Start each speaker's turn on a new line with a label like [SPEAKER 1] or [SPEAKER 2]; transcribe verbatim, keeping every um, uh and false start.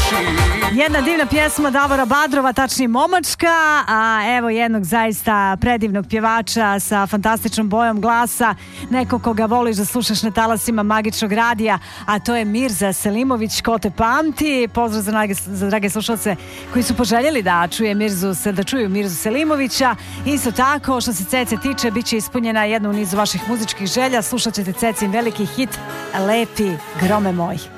[SPEAKER 1] Jedna divna pjesma Davora Badrova, tačnije Momačka, a evo jednog zaista predivnog pjevača sa fantastičnom bojom glasa, neko koga voliš da slušaš na talasima magičnog radija, a to je Mirza Selimović. Ko te pamti? Pozdrav za, nage, za drage slušalce koji su poželjeli da čuje Mirzu, da čuju Mirzu Selimovića. Isto tako, što se Cece tiče, bit će ispunjena jedna u nizu vaših muzičkih želja. Slušat ćete Cecin veliki hit Lepi grome moj.